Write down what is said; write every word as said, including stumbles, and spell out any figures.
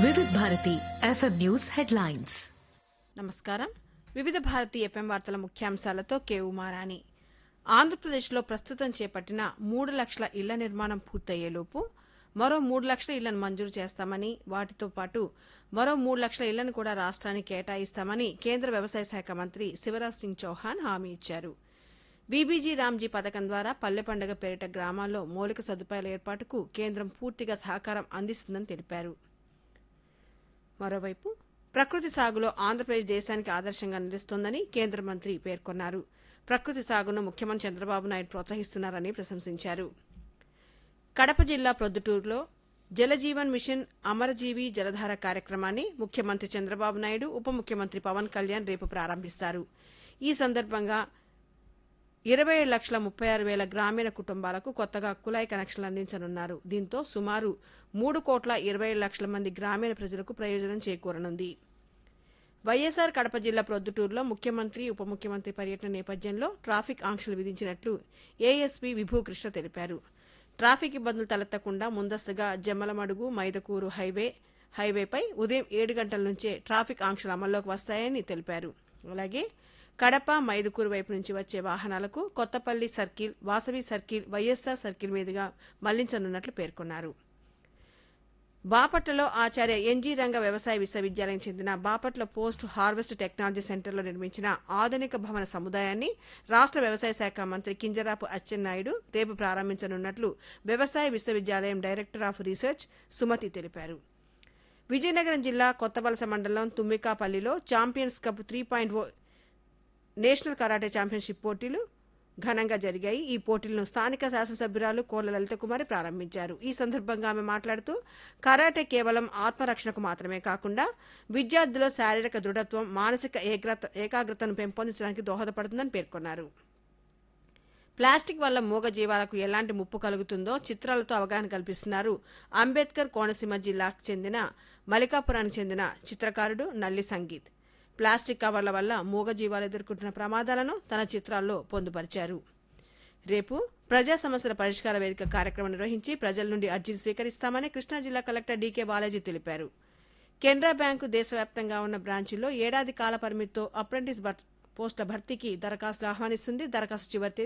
వివిధ Bharati FM news headlines. నమస్కారం. వివిధ భారతి ఎఫ్ఎం వార్తల ముఖ్యాంశాలతో కే ఉమారాణి. ఆంధ్రప్రదేశ్లో ప్రస్తుతం చేపట్టిన మూడు లక్షల ఇళ్ల నిర్మాణం పూర్తయ్యేలోపు మరో మూడు లక్షల ఇళ్లను మంజూరు చేస్తామని, వాటితో పాటు మరో మూడు లక్షల ఇళ్లను కూడా రాష్ట్రానికి కేటాయిస్తామని కేంద్ర వ్యవసాయ శాఖ మంత్రి శివరాజ్ సింగ్ చౌహాన్ హామీ ఇచ్చారు. బీబీజీ రామ్జీ పథకం ద్వారా పల్లె పండుగ పేరిట గ్రామాల్లో మౌలిక సదుపాయాల ఏర్పాటుకు కేంద్రం పూర్తిగా సహకారం అందిస్తుందని తెలిపారు. మరోవైపు ప్రకృతి సాగులో ఆంధ్రప్రదేశ్ దేశానికి ఆదర్శంగా నిలుస్తోందని కేంద్ర మంత్రి పేర్కొన్నారు. ప్రకృతి సాగును ముఖ్యమంత్రి చంద్రబాబు నాయుడు ప్రోత్సహిస్తున్నారని ప్రశంసించారు. కడప జిల్లా ప్రొద్దుటూరులో జలజీవన్ మిషన్ అమరజీవి జలధార కార్యక్రమాన్ని ముఖ్యమంత్రి చంద్రబాబు నాయుడు, ఉప ముఖ్యమంత్రి పవన్ కళ్యాణ్ రేపు ప్రారంభిస్తారు. ఈ సందర్భంగా ఇరవై ఏడు లక్షల ముప్పై ఆరు వేల గ్రామీణ కుటుంబాలకు కొత్తగా కుళాయి కనెక్షన్లు అందించనున్నారు. దీంతో సుమారు మూడు కోట్ల ఇరవై ఏడు లక్షల మంది గ్రామీణ ప్రజలకు ప్రయోజనం చేకూరనుంది. వైఎస్సార్ కడప జిల్లా ప్రొద్దుటూరులో ముఖ్యమంత్రి, ఉప ముఖ్యమంత్రి పర్యటన నేపథ్యంలో ట్రాఫిక్ ఆంక్షలు విధించినట్లు ఏఎస్పీ విభూకృష్ణ తెలిపారు. ట్రాఫిక్ ఇబ్బందులు తలెత్తకుండా ముందస్తుగా జమ్మలమడుగు మైదకూరు హైవే హైవేపై ఉదయం ఏడు గంటల నుంచే ట్రాఫిక్ ఆంక్షలు అమల్లోకి వస్తాయని తెలిపారు. అలాగే కడప, మైదుకూరు వైపు నుంచి వచ్చే వాహనాలకు Kothapalli circle, Vasavi circle, YSR circle మీదుగా మళ్లించనున్నట్లు పేర్కొన్నారు. బాపట్లలో ఆచార్య ఎన్జీ రంగ వ్యవసాయ విశ్వవిద్యాలయం చెందిన బాపట్ల పోస్ట్ హార్వెస్ట్ టెక్నాలజీ సెంటర్లో నిర్మించిన ఆధునిక భవన సముదాయాన్ని రాష్ట్ర వ్యవసాయ శాఖ మంత్రి కింజరాపు అచ్చెన్నాయుడు రేపు ప్రారంభించనున్నట్లు వ్యవసాయ విశ్వవిద్యాలయం డైరెక్టర్ ఆఫ్ రీసెర్చ్ సుమతి తెలిపారు. విజయనగరం జిల్లా కొత్తవలస మండలం తుమ్మికాపల్లిలో ఛాంపియన్స్ కప్ త్రీ పాయింట్ ఓ నేషనల్ కరాటే ఛాంపియన్షిప్ పోటీలు ఘనంగా జరిగాయి. ఈ పోటీలను స్థానిక శాసనసభ్యురాలు కోళ్ల లలిత కుమారి ప్రారంభించారు. ఈ సందర్భంగా ఆమె మాట్లాడుతూ కరాటే కేవలం ఆత్మరక్షణకు మాత్రమే కాకుండా విద్యార్థుల శారీరక దృఢత్వం, మానసిక ఏకాగ్రతను పెంపొందించడానికి దోహదపడుతుందని పేర్కొన్నారు. ప్లాస్టిక్ వల్ల మూగ జీవాలకు ఎలాంటి ముప్పు కలుగుతుందో చిత్రాలతో అవగాహన కల్పిస్తున్నారు అంబేద్కర్ కోనసీమ జిల్లాకు చెందిన మలికాపురానికి చెందిన చిత్రకారుడు నల్లి సంగీత్. ప్లాస్టిక్ కవర్ల వల్ల మూగజీవాలు ఎదుర్కొంటున్న ప్రమాదాలను తన చిత్రాల్లో పొందుపరిచారు. రేపు ప్రజా సమస్యల పరిష్కార వేదిక కార్యక్రమం నిర్వహించి ప్రజల నుండి అర్జీలు స్వీకరిస్తామని కృష్ణా జిల్లా కలెక్టర్ డీకే బాలాజీ తెలిపారు. కెనరా బ్యాంకు దేశవ్యాప్తంగా ఉన్న బ్రాంచీల్లో ఏడాది కాల పరిమితితో అప్రెంటిస్ పోస్టుల భర్తీకి దరఖాస్తులు ఆహ్వానిస్తుంది. దరఖాస్తు చివరి